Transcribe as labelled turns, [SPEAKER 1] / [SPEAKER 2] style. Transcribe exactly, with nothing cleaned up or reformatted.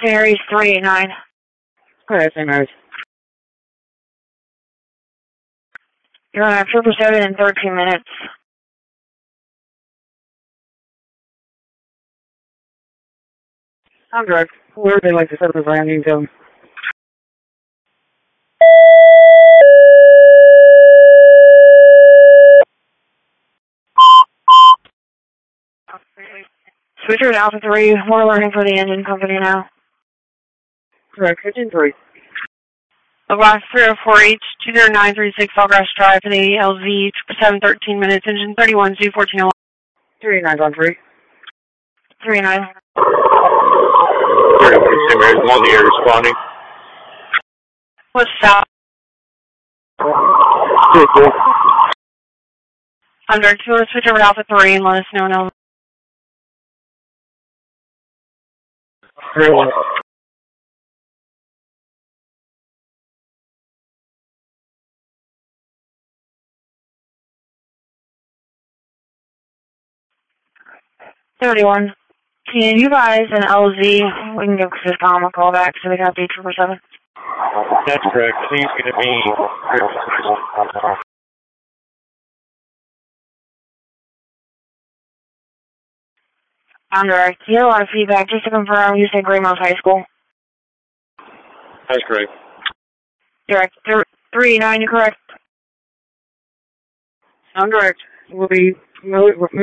[SPEAKER 1] Saint Mary's three eight nine.
[SPEAKER 2] Okay, Saint Mary's.
[SPEAKER 1] You're on a triple seven in thirteen minutes.
[SPEAKER 2] I'm direct. Where would they like to set up a landing zone?
[SPEAKER 1] Switcher to Alpha three. We're learning for the engine company now.
[SPEAKER 2] Correct, engine three.
[SPEAKER 1] Logos three oh four H two zero nine three six Sawgrass Drive for the L Z seven thirteen minutes, engine thirty-one Z fourteen oh one.
[SPEAKER 2] three eight nine on three.
[SPEAKER 1] three nine.
[SPEAKER 3] Saint Mary's one, the air responding.
[SPEAKER 1] What's south? I'm direct. You want to switch over to Alpha three and let us know when L Z.
[SPEAKER 2] three one.
[SPEAKER 1] thirty-one. Can you guys and L Z, we can give this column a call back so we can update triple seven.
[SPEAKER 3] That's correct. Please give me.
[SPEAKER 1] I'm direct. You had a lot of feedback. Just to confirm, you said Greymouth High School.
[SPEAKER 3] That's correct.
[SPEAKER 1] Direct. three nine, you correct?
[SPEAKER 2] I'm direct. We'll be.